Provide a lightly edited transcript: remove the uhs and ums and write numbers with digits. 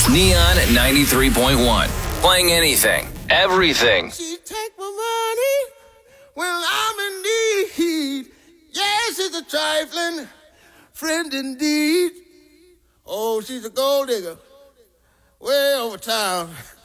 Neon 93.1. Playing anything, everything. She take my money when I'm in need. Yes, she's a trifling friend indeed. Oh, she's a gold digger way over town.